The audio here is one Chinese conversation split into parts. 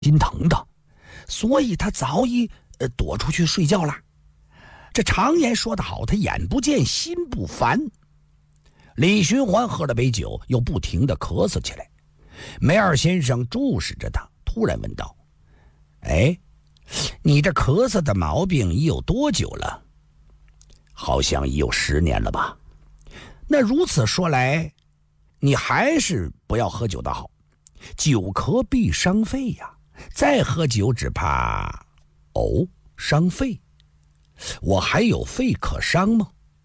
心疼的，所以他早已躲出去睡觉了。这常言说得好，他眼不见心不烦。李寻欢喝了杯酒，又不停地咳嗽起来。梅二先生注视着他，突然问道：“哎，你这咳嗽的毛病已有多久了？”“好像已有10年了吧。”“那如此说来，你还是不要喝酒的好，酒咳必伤肺呀，再喝酒只怕……哦，伤肺？我还有肺可伤吗？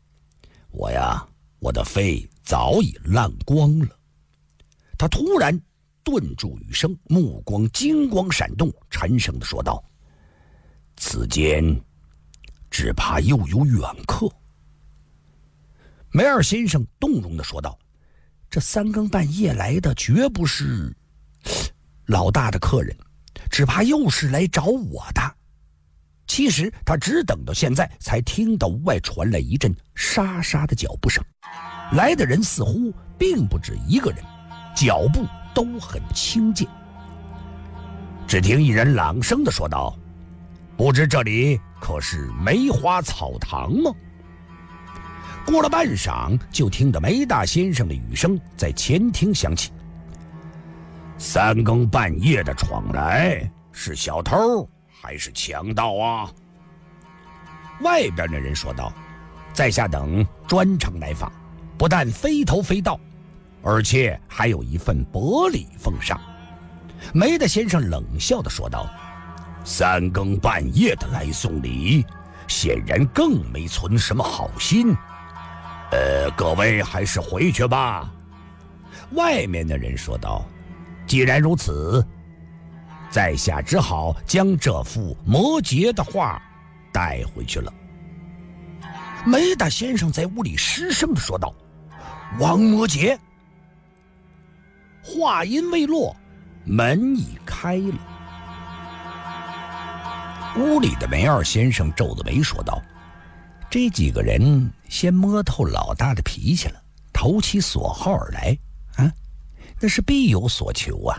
我的肺早已烂光了。”他突然顿住语声，目光金光闪动，沉声地说道：“此间只怕又有远客。”梅二先生动容地说道：“这3更半夜来的绝不是老大的客人，只怕又是来找我的。”其实他只等到现在，才听到屋外传来一阵沙沙的脚步声。来的人似乎并不止一个人，脚步都很轻健。只听一人朗声地说道：“不知这里可是梅花草堂吗？”过了半晌，就听得梅大先生的语声在前厅响起：“3更半夜的闯来，是小偷还是强盗啊？”外边的人说道：“在下等专程来访，不但非头非盗，而且还有一份薄礼奉上。”梅大先生冷笑地说道：“3更半夜的来送礼，显然更没存什么好心。各位还是回去吧。”外面的人说道：“既然如此，在下只好将这幅摩诘的画带回去了。”梅大先生在屋里失声地说道：“王摩诘！”话音未落，门已开了。屋里的梅二先生皱着眉说道：“这几个人先摸透老大的脾气了，投其所好而来啊，那是必有所求啊。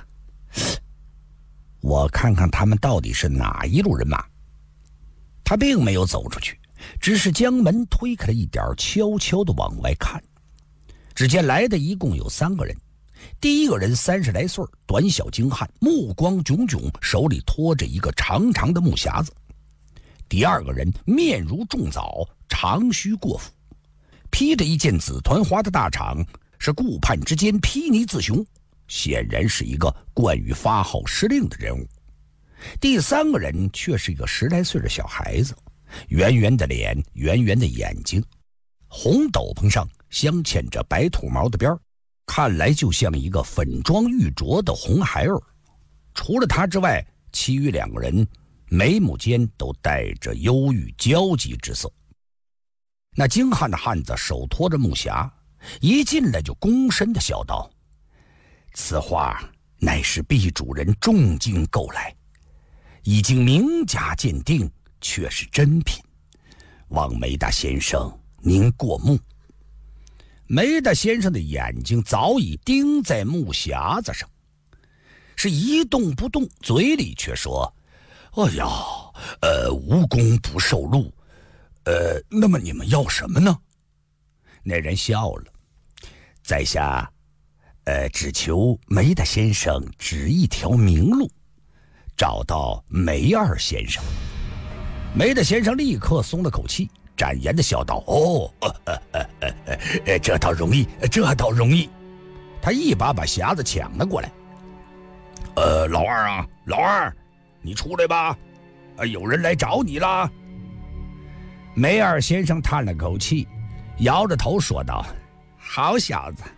我看看他们到底是哪一路人马。”他并没有走出去，只是将门推开了一点，悄悄地往外看。只见来的一共有3个人。第一个人30来岁，短小精悍，目光炯炯，手里托着一个长长的木匣子。第二个人面如重枣，长须过腹，披着一件紫团花的大氅，是顾盼之间睥睨自雄，显然是一个惯于发号施令的人物。第3个人却是一个10来岁的小孩子，圆圆的脸，圆圆的眼睛，红斗篷上镶嵌着白兔毛的边儿，看来就像一个粉妆玉琢的红孩儿。除了他之外，其余2个人眉目间都带着忧郁焦急之色。那精悍的汉子手托着木匣，一进来就躬身地笑道：“此画乃是毕主人重金购来，已经名家鉴定，却是真品，望梅大先生您过目。”梅大先生的眼睛早已盯在木匣子上，是一动不动，嘴里却说：“哎呀，无功不受禄。那么你们要什么呢？”那人笑了：“在下，只求梅大先生指一条明路，找到梅二先生。”梅大先生立刻松了口气，展颜地笑道：“哦，这倒容易，这倒容易。”他一把匣子抢了过来。老二啊，老二，你出来吧，有人来找你了。”梅二先生叹了口气，摇着头说道：“好小子，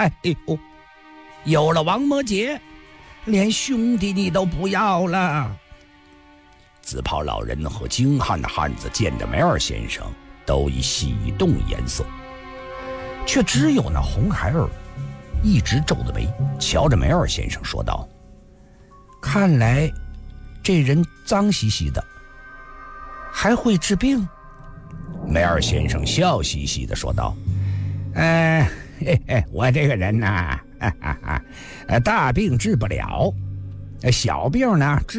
有了王摩诘，连兄弟你都不要了。”紫袍老人和精悍的汉子见着梅二先生，都已喜动颜色，却只有那红孩儿一直皱着眉，瞧着梅二先生说道：“看来这人脏兮兮的，还会治病。”梅二先生笑嘻嘻地说道：“我这个人呐，大病治不了， 小病呢